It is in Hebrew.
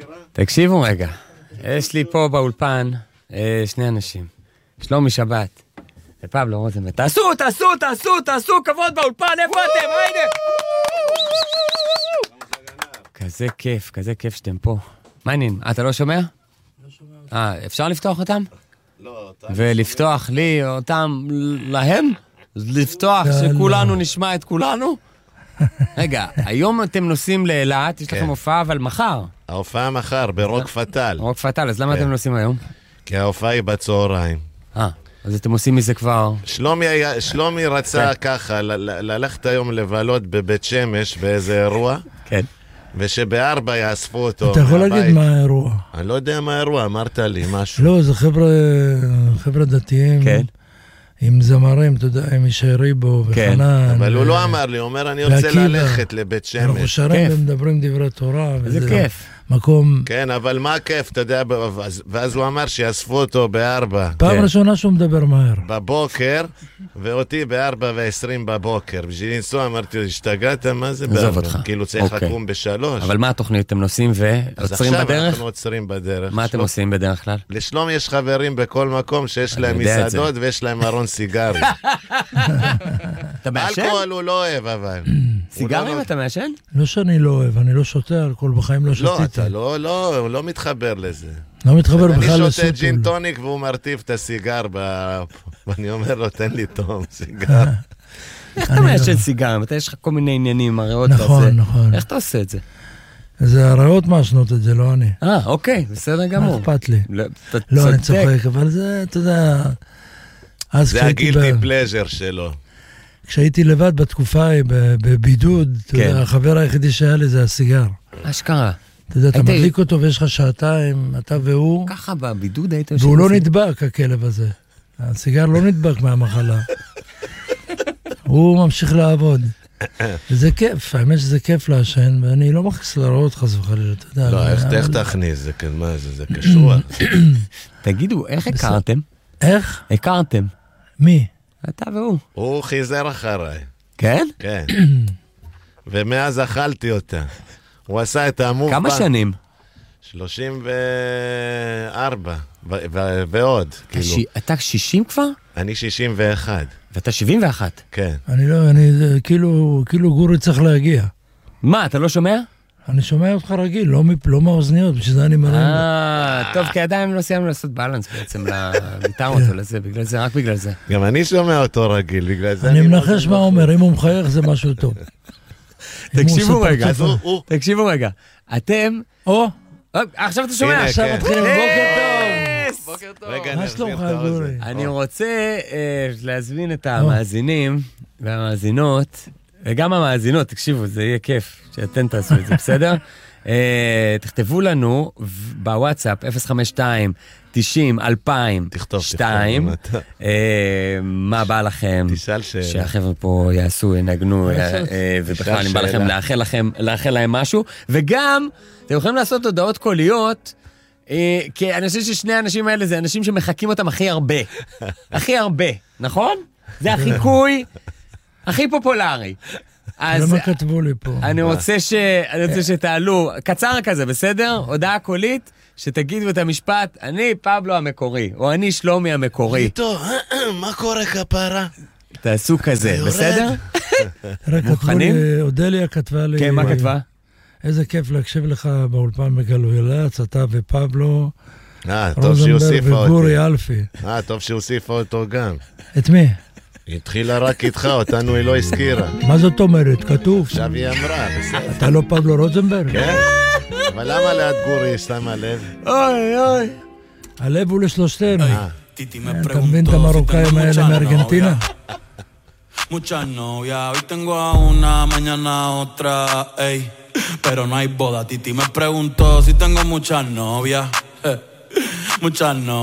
תקשיבו רגע, יש לי פה באולפן שני אנשים, שלומי שבת ופבלו רוזנברג. תעשו כבוד באולפן, איפה אתם? היידה! כזה כיף שאתם פה. מה העניין? אתה לא שומע? לא שומע. אפשר לפתוח אותם? לא. ולפתוח לי אותם להם? לפתוח שכולנו נשמע את כולנו? רגע, היום אתם נוסעים לאילת, יש לכם הופעה, אבל מחר. ההופעה מחר, ברוק פטל. רוק פטל, אז למה אתם נוסעים היום? כי ההופעה היא בצהריים. אז אתם עושים מזה כבר... שלומי רצה ככה, ללכת היום לבלות בבית שמש באיזה אירוע. כן. ושב4 יאספו אותו. אתה יכול להגיד מה האירוע? אני לא יודע מה האירוע, אמרת לי משהו. לא, זה חבר'ה דתיים. כן. עם זמרים, אתה יודע, עם ישי ריבו וחנן. אבל הוא לא אמר לי, הוא אומר, אני רוצה ללכת לבית שמש. אנחנו שרים ומדברים דברי תורה. איזה כיף. מקום... כן, אבל מה כיף, אתה יודע, ואז הוא אמר שיאספו אותו ב4. פעם ראשונה שהוא מדבר מהר. בבוקר, ואותי ב4:20 בבוקר. בשביל לנסוע, אמרתי, השתגעת, מה זה? עזוב אותך. כאילו צריך לקום ב3. אבל מה התוכנית? אתם נוסעים ועוצרים בדרך? עכשיו אנחנו עוצרים בדרך. מה אתם עושים בדרך כלל? לשלום יש חברים בכל מקום שיש להם מסעדות ויש להם ארון סיגרי. אתה מעשן? אלכוהול הוא לא אוהב, אבל. סיגרים אתה מעשן? לא שאני לא אוהב, אני לא שותה אלכוהול, בחיים לא שתיתי. לא, אתה לא מתחבר לזה. לא מתחבר בכלל לסוטול. אני שותה ג'ין טוניק והוא מרטיב את הסיגר, ואני אומר לו, תן לי תום, סיגר. איך אתה מעשן סיגרים? אתה יש לך כל מיני עניינים, הריאות. נכון. איך אתה עושה את זה? זה הריאות מעשנות את זה, לא אני. אוקיי, בסדר גמור. מה אכפת לי? לא, אני צוחק, אבל זה, אתה יודע... זה הגילטי פלז'ר שלו. כשהייתי לבד בתקופה, בבידוד, החבר היחידי שהיה לי זה הסיגר. אשכרה. אתה יודע, אתה מדליק אותו ויש לך שעתיים, אתה והוא. ככה בבידוד היית... והוא לא נדבק, הכלב הזה. הסיגר לא נדבק מהמחלה. הוא ממשיך לעבוד. וזה כיף, האמת שזה כיף לעשן, ואני לא מכניס לראות חס וחלילה, אתה יודע. לא, איך תכניס? זה מה זה? זה קשוח. תגידו, איך הכרתם? איך? הכרתם. מי? אתה והוא. הוא חיזר אחריי. כן? כן. ומאז אכלתי אותה. הוא עשה את המוב... כמה שנים? 34 ועוד. אתה 60 כבר? אני 61. ואתה 71? כן. אני לא, כאילו גורי צריך להגיע. מה, אתה לא שומע? אני שומע אותך רגיל, לא מהאוזניות, בשביל זה אני מרים. טוב, כי עדיין לא סיימנו לעשות בלנס בעצם, לביטר אותו לזה, בגלל זה, רק בגלל זה. גם אני שומע אותו רגיל, בגלל זה אני מנחש מה אומר, אם הוא מחייך זה משהו טוב. תקשיבו רגע, אתם... עכשיו אתה שומע, עכשיו מתחילים, בוקר טוב. מה שלומך גורי? אני רוצה להזמין את המאזינים והמאזינות, וגם המאזינות, תקשיבו, זה יהיה כיף שאתם תעשו את זה, בסדר? תכתבו לנו בוואטסאפ 052-90-2002 מה בא לכם שהחבר'ה פה יעשו, ינגנו, ובכלל אם בא לכם לאחל להם משהו, וגם אתם יכולים לעשות הודעות קוליות, כי אני חושב ששני האנשים האלה זה אנשים שמחכים אותם הכי הרבה, הכי הרבה, נכון? זה החיקוי הכי פופולרי. למה כתבו לי פה? אני רוצה שתעלו, קצר כזה, בסדר? הודעה קולית, שתגידו את המשפט, אני פבלו המקורי, או אני שלומי המקורי. טוב, מה קורה כפרה? תעשו כזה, בסדר? מוכנים? אודליה כתבה לי... כן, מה כתבה? איזה כיף להקשיב לך באולפן בגלוילץ, אתה ופבלו, טוב שהוסיפה אותי. וגורי אלפי. טוב שהוסיפה אותו גם. את מי? היא התחילה רק איתך, אותנו היא לא הזכירה. מה זאת אומרת? כתוב. עכשיו היא אמרה, בסדר. אתה לא פבלו רוזנברג? כן? אבל למה ליד גורי יש למה לב? אוי. הלב הוא לשלושתנו. אתה מבין את המרוקאים האלה מארגנטינה? Muchas novias, hoy tengo a una, mañana otra, ey. Pero no hay boda, Titi me preguntó si tengo muchas novias. Muchas novias.